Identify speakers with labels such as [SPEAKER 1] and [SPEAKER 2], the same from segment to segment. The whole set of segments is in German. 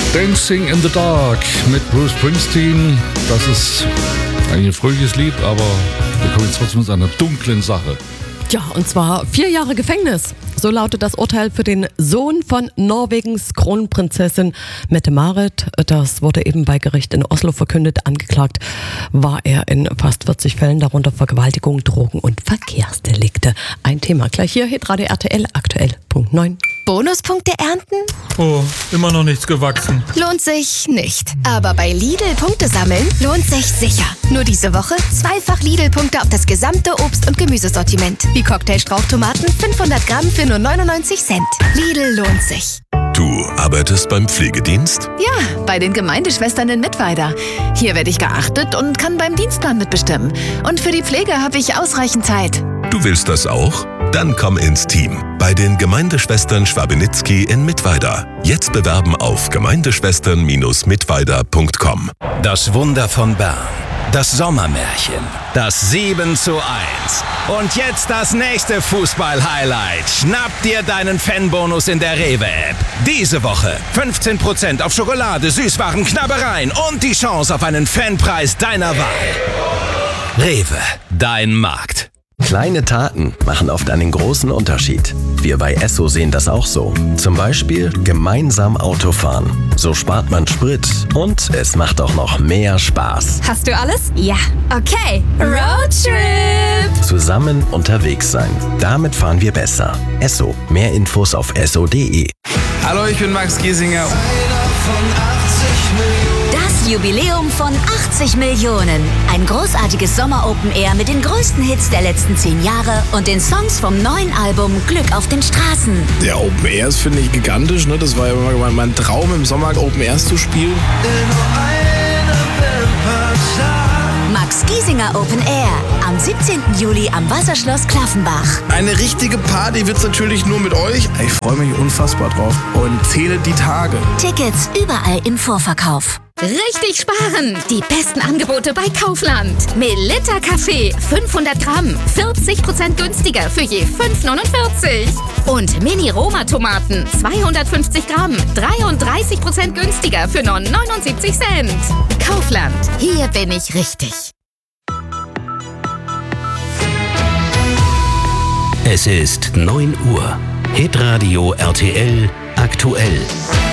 [SPEAKER 1] Dancing in the Dark mit Bruce Springsteen. Das ist eigentlich ein fröhliches Lied, aber wir kommen jetzt trotzdem zu einer dunklen Sache.
[SPEAKER 2] Ja, und zwar 4 Jahre Gefängnis. So lautet das Urteil für den Sohn von Norwegens Kronprinzessin Mette-Marit. Das wurde eben bei Gericht in Oslo verkündet. Angeklagt war er in fast 40 Fällen, darunter Vergewaltigung, Drogen und Verkehrsdelikte. Ein Thema gleich hier, Hitradio RTL, aktuell, Punkt 9.
[SPEAKER 3] Bonuspunkte ernten?
[SPEAKER 4] Oh, immer noch nichts gewachsen.
[SPEAKER 3] Lohnt sich nicht. Aber bei Lidl Punkte sammeln lohnt sich sicher. Nur diese Woche 2-fach Lidl-Punkte auf das gesamte Obst- und Gemüsesortiment. Wie Cocktailstrauchtomaten 500 Gramm für nur 99 Cent. Lidl lohnt sich.
[SPEAKER 5] Du arbeitest beim Pflegedienst?
[SPEAKER 6] Ja, bei den Gemeindeschwestern in Mittweida. Hier werde ich geachtet und kann beim Dienstplan mitbestimmen. Und für die Pflege habe ich ausreichend Zeit.
[SPEAKER 5] Du willst das auch? Dann komm ins Team. Bei den Gemeindeschwestern Schwabenitzky in Mittweida. Jetzt bewerben auf gemeindeschwestern-mittweida.com.
[SPEAKER 7] Das Wunder von Bern. Das Sommermärchen. Das 7:1. Und jetzt das nächste Fußball-Highlight. Schnapp dir deinen Fanbonus in der Rewe-App. Diese Woche 15% auf Schokolade, Süßwaren, Knabbereien und die Chance auf einen Fanpreis deiner Wahl. Rewe, dein Markt.
[SPEAKER 8] Kleine Taten machen oft einen großen Unterschied. Wir bei Esso sehen das auch so. Zum Beispiel gemeinsam Autofahren. So spart man Sprit und es macht auch noch mehr Spaß.
[SPEAKER 9] Hast du alles? Ja. Okay. Roadtrip!
[SPEAKER 8] Zusammen unterwegs sein. Damit fahren wir besser. Esso. Mehr Infos auf esso.de.
[SPEAKER 10] Hallo, ich bin Max Giesinger.
[SPEAKER 11] Das Jubiläum von 80 Millionen. Ein großartiges Sommer-Open-Air mit den größten Hits der letzten 10 Jahre und den Songs vom neuen Album Glück auf den Straßen.
[SPEAKER 12] Der Open Airs finde ich gigantisch. Ne? Das war ja immer mein Traum, im Sommer Open Airs zu spielen.
[SPEAKER 11] Max Giesinger Open Air. Am 17. Juli am Wasserschloss Klaffenbach.
[SPEAKER 12] Eine richtige Party wird's natürlich nur mit euch. Ich freue mich unfassbar drauf und zähle die Tage.
[SPEAKER 11] Tickets überall im Vorverkauf.
[SPEAKER 9] Richtig sparen! Die besten Angebote bei Kaufland. Melitta Kaffee, 500 Gramm, 40% günstiger für je 5,49. Und Mini-Roma-Tomaten, 250 Gramm, 33% günstiger für nur 79 Cent. Kaufland, hier bin ich richtig.
[SPEAKER 13] Es ist 9 Uhr. Hitradio RTL aktuell.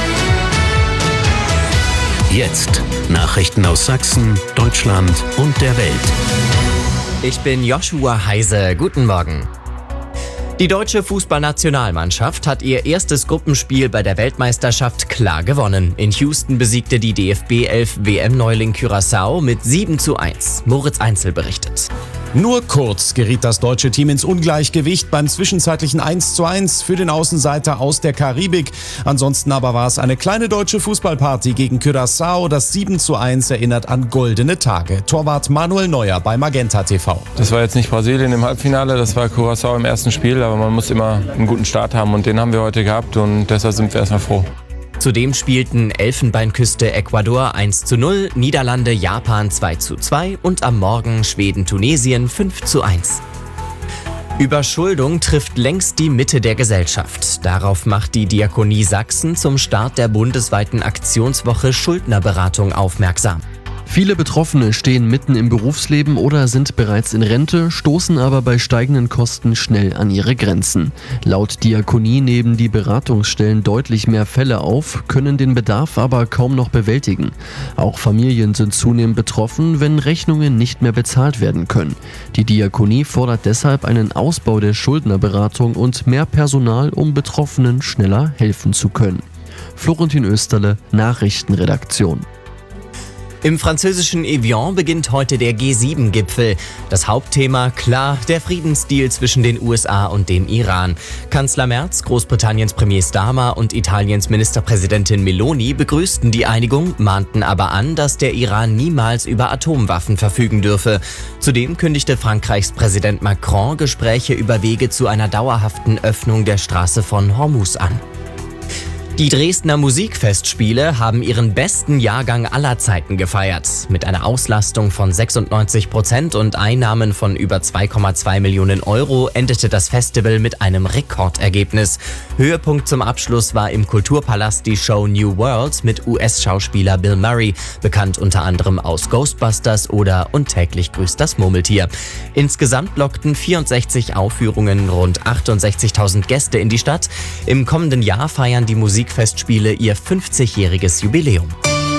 [SPEAKER 13] Jetzt Nachrichten aus Sachsen, Deutschland und der Welt.
[SPEAKER 14] Ich bin Joshua Heise. Guten Morgen. Die deutsche Fußballnationalmannschaft hat ihr erstes Gruppenspiel bei der Weltmeisterschaft klar gewonnen. In Houston besiegte die DFB-11 WM-Neuling Curaçao mit 7:1. Moritz Einzel berichtet.
[SPEAKER 15] Nur kurz geriet das deutsche Team ins Ungleichgewicht beim zwischenzeitlichen 1:1 für den Außenseiter aus der Karibik. Ansonsten aber war es eine kleine deutsche Fußballparty gegen Curaçao. Das 7:1 erinnert an goldene Tage. Torwart Manuel Neuer bei Magenta TV.
[SPEAKER 16] Das war jetzt nicht Brasilien im Halbfinale, das war Curaçao im ersten Spiel, aber man muss immer einen guten Start haben und den haben wir heute gehabt und deshalb sind wir erstmal froh.
[SPEAKER 14] Zudem spielten Elfenbeinküste Ecuador 1:0, Niederlande Japan 2:2 und am Morgen Schweden Tunesien 5:1. Überschuldung trifft längst die Mitte der Gesellschaft. Darauf macht die Diakonie Sachsen zum Start der bundesweiten Aktionswoche Schuldnerberatung aufmerksam.
[SPEAKER 17] Viele Betroffene stehen mitten im Berufsleben oder sind bereits in Rente, stoßen aber bei steigenden Kosten schnell an ihre Grenzen. Laut Diakonie nehmen die Beratungsstellen deutlich mehr Fälle auf, können den Bedarf aber kaum noch bewältigen. Auch Familien sind zunehmend betroffen, wenn Rechnungen nicht mehr bezahlt werden können. Die Diakonie fordert deshalb einen Ausbau der Schuldnerberatung und mehr Personal, um Betroffenen schneller helfen zu können. Florentin Österle, Nachrichtenredaktion.
[SPEAKER 14] Im französischen Evian beginnt heute der G7-Gipfel. Das Hauptthema, klar, der Friedensdeal zwischen den USA und dem Iran. Kanzler Merz, Großbritanniens Premier Starmer und Italiens Ministerpräsidentin Meloni begrüßten die Einigung, mahnten aber an, dass der Iran niemals über Atomwaffen verfügen dürfe. Zudem kündigte Frankreichs Präsident Macron Gespräche über Wege zu einer dauerhaften Öffnung der Straße von Hormuz an. Die Dresdner Musikfestspiele haben ihren besten Jahrgang aller Zeiten gefeiert. Mit einer Auslastung von 96% und Einnahmen von über 2,2 Millionen Euro endete das Festival mit einem Rekordergebnis. Höhepunkt zum Abschluss war im Kulturpalast die Show New World mit US-Schauspieler Bill Murray, bekannt unter anderem aus Ghostbusters oder Und täglich grüßt das Murmeltier. Insgesamt lockten 64 Aufführungen rund 68.000 Gäste in die Stadt. Im kommenden Jahr feiern die Musikfestspiele ihr 50-jähriges Jubiläum.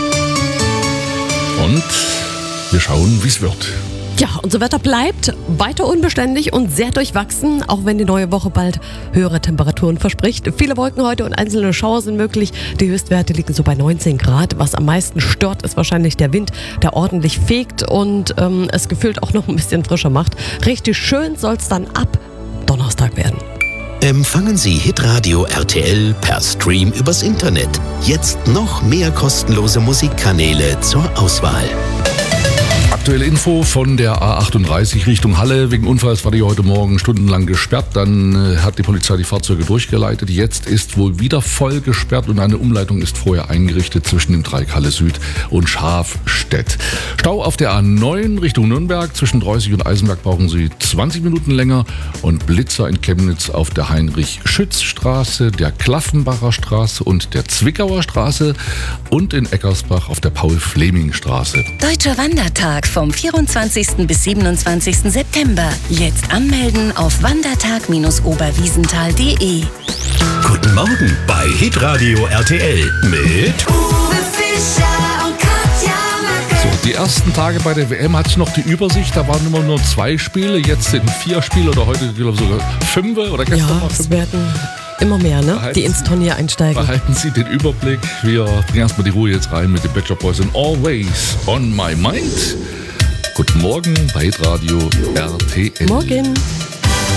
[SPEAKER 1] Und wir schauen, wie es wird.
[SPEAKER 2] Ja, unser Wetter bleibt weiter unbeständig und sehr durchwachsen, auch wenn die neue Woche bald höhere Temperaturen verspricht. Viele Wolken heute und einzelne Schauer sind möglich. Die Höchstwerte liegen so bei 19 Grad. Was am meisten stört, ist wahrscheinlich der Wind, der ordentlich fegt und es gefühlt auch noch ein bisschen frischer macht. Richtig schön soll es dann ab Donnerstag werden.
[SPEAKER 13] Empfangen Sie Hitradio RTL per Stream übers Internet. Jetzt noch mehr kostenlose Musikkanäle zur Auswahl.
[SPEAKER 1] Aktuelle Info von der A38 Richtung Halle. Wegen Unfalls war die heute Morgen stundenlang gesperrt. Dann hat die Polizei die Fahrzeuge durchgeleitet. Jetzt ist wohl wieder voll gesperrt und eine Umleitung ist vorher eingerichtet zwischen dem Dreieck Halle Süd und Schafstedt. Stau auf der A9 Richtung Nürnberg. Zwischen Dreußig und Eisenberg brauchen Sie 20 Minuten länger. Und Blitzer in Chemnitz auf der Heinrich-Schütz-Straße, der Klaffenbacher Straße und der Zwickauer Straße und in Eckersbach auf der Paul-Fleming-Straße.
[SPEAKER 11] Deutscher Wandertag vom 24. bis 27. September. Jetzt anmelden auf wandertag-oberwiesenthal.de.
[SPEAKER 13] Guten Morgen bei Hitradio RTL mit
[SPEAKER 11] Uwe Fischer und Katja Macker.
[SPEAKER 1] So, die ersten Tage bei der WM hatte ich noch die Übersicht. Da waren immer nur 2 Spiele. Jetzt sind 4 Spiele oder heute glaube ich sogar 5 oder gestern
[SPEAKER 2] Ja,
[SPEAKER 1] noch 5.
[SPEAKER 2] es werden immer mehr, ne? Die ins Turnier einsteigen.
[SPEAKER 1] Behalten Sie den Überblick. Wir bringen erstmal die Ruhe jetzt rein mit den Bad Shop Boys and Always on My Mind. Guten Morgen bei Hitradio RTL.
[SPEAKER 2] Morgen.